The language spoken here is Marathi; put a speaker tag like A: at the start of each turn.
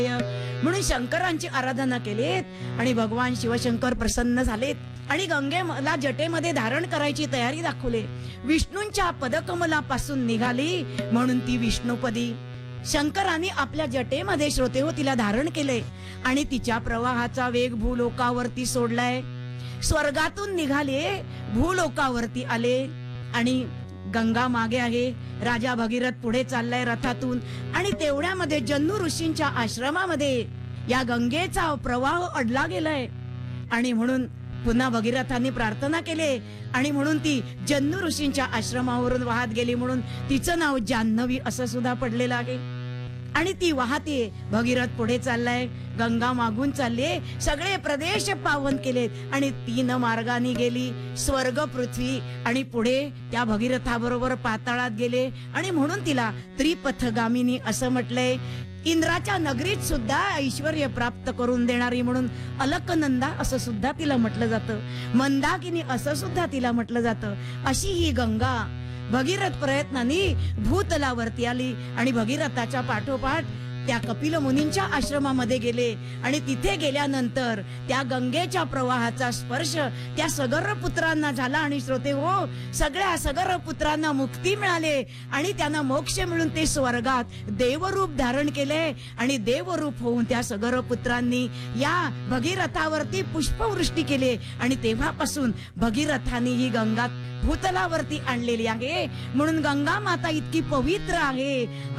A: म्हणून शंकरांची आराधना केलीत आणि भगवान शिवशंकर प्रसन्न झालेत आणि गंगेला जटेमध्ये धारण करायची तयारी दाखवली. विष्णूंच्या पदकमलापासून निघाली म्हणून ती विष्णुपदी. शंकरांनी आपल्या जटेमध्ये श्रोते हो तिला धारण केले आणि तिच्या प्रवाहाचा वेग भूलोकावरती सोडलाय. स्वर्गातून निघाले, भूलोकावरती आले आणि गंगा मागे आहे. राजा भगीरथ पुढे चाललाय रथातून आणि तेवढ्यामध्ये जन्नू ऋषींच्या आश्रमामध्ये या गंगेचा प्रवाह अडला गेलाय आणि म्हणून पुन्हा भगीरथांनी प्रार्थना केली आणि म्हणून ती जन्नू ऋषींच्या आश्रमावरून वाहत गेली. म्हणून तिचं नाव जान्हवी असं सुद्धा पडलेलं आहे. आणि ती वाहते, भगीरथ पुढे चाललाय, गंगा मागून चालले, सगळे प्रदेश पावन केलेत आणि 3 मार्गाने गेली, स्वर्ग, पृथ्वी आणि पुढे त्या भगीरथाबरोबर पाताळात गेले आणि म्हणून तिला त्रिपथगामिनी असं म्हटलंय. इंद्राच्या नगरीत सुद्धा ऐश्वर्य प्राप्त करून देणारी म्हणून अलकनंदा असं सुद्धा तिला म्हटलं जातं. मंदाकिनी असं सुद्धा तिला म्हटलं जातं. अशी ही गंगा भगीरथ प्रयत्नांनी भूतलावरती आली आणि भगीरथाच्या पाठोपाठ त्या कपिल मुनींच्या आश्रमामध्ये गेले आणि तिथे गेल्यानंतर त्या गंगेच्या प्रवाहाचा स्पर्श त्या सगर पुत्रांना झाला आणि श्रोते हो, सगळ्या सगर पुत्रांना मुक्ती मिळाले आणि त्यांना मोक्ष मिळून ते स्वर्गात देवरूप धारण केले आणि देवरूप होऊन त्या सगर पुत्रांनी या भगीरथावरती पुष्पवृष्टी केली आणि तेव्हापासून भगीरथांनी ही गंगा भूतलावरती आणलेली आहे. म्हणून गंगा माता इतकी पवित्र आहे.